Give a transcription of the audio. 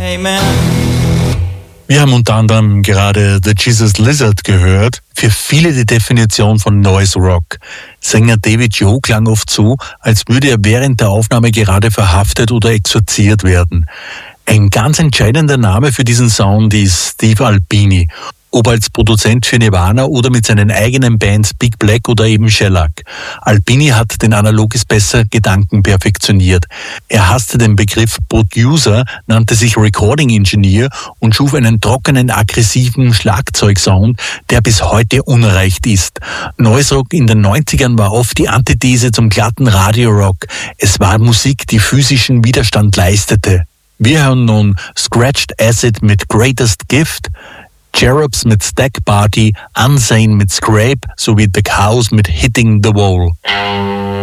Amen. Wir haben unter anderem gerade The Jesus Lizard gehört. Für viele die Definition von Noise Rock. Sänger David Joe klang oft so, als würde er während der Aufnahme gerade verhaftet oder exorziert werden. Ein ganz entscheidender Name für diesen Sound ist Steve Albini. Ob als Produzent für Nirvana oder mit seinen eigenen Bands Big Black oder eben Shellac. Albini hat den Analog-ist-besser-Gedanken perfektioniert. Er hasste den Begriff Producer, nannte sich Recording Engineer und schuf einen trockenen, aggressiven Schlagzeugsound, der bis heute unerreicht ist. Noise Rock in den 90ern war oft die Antithese zum glatten Radio-Rock. Es war Musik, die physischen Widerstand leistete. Wir hören nun Scratched Acid mit Greatest Gift, Cherubs mit Stack Party, Unsane mit Scrape sowie The Cows mit Hitting the Wall.